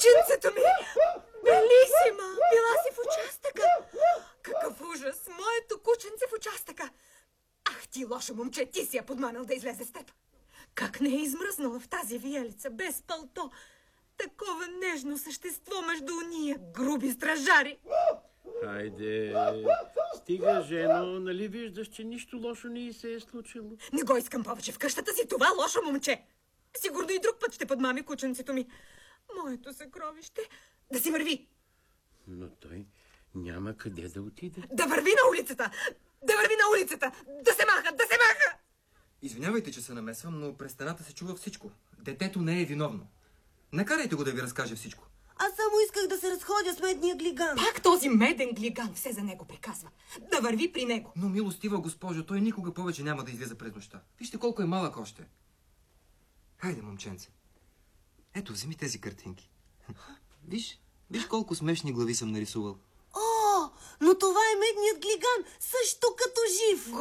Кученцето ми! Белисима! Била си в участъка! Какъв ужас! Моето кученце в участъка! Ах ти, лошо момче, ти си я подманал да излезе с теб! Как не е измръзнала в тази виелица, без палто? Такова нежно същество между уния груби стражари! Хайде, стига, жено, нали виждаш, че нищо лошо не й се е случило? Не го искам повече в къщата си, това лошо момче! Сигурно и друг път ще подмами кученцето ми. Моето съкровище да си върви. Но той няма къде да отиде. Да върви на улицата! Да върви на улицата! Да се маха! Да се маха! Извинявайте, че се намесвам, но през стената се чува всичко. Детето не е виновно. Накарайте го да ви разкаже всичко. Аз само исках да се разходя с медния глиган. Пак този меден глиган все за него приказва. Да върви при него. Но, милостива госпожо, той никога повече няма да излиза през нощта. Вижте колко е малък още. Хайде, момченце. Ето, вземи тези картинки. Виж колко смешни глави съм нарисувал.